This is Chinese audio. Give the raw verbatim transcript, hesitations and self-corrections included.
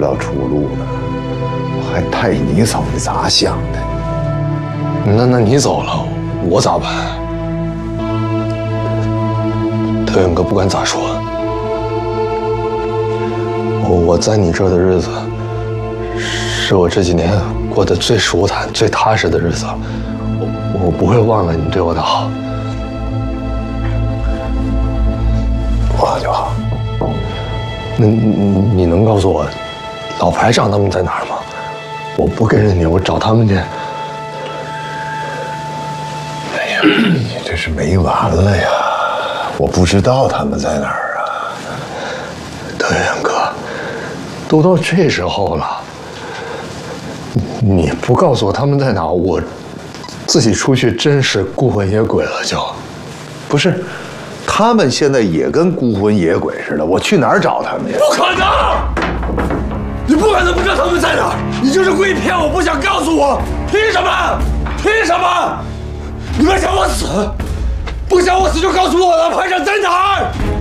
道出路呢，我还带你走，你咋想的？ 那那你走了，我咋办？德远哥，不管咋说，我我在你这儿的日子，是我这几年过得最舒坦、最踏实的日子。我我不会忘了你对我的好。 不好就好。 那你你能告诉我，老排长他们在哪儿吗？我不跟着你，我找他们去。 哎呀，你这是没完了呀！我不知道他们在哪儿啊。 德远哥，都到这时候了，你不告诉我他们在哪儿，我自己出去真是孤魂野鬼了就。 不是，他们现在也跟孤魂野鬼似的，我去哪儿找他们呀？ 不可能！你不可能不知道他们在哪儿，你就是故意骗我，不想告诉我，凭什么？凭什么？你们想我死？不想我死就告诉我了，排长在哪儿？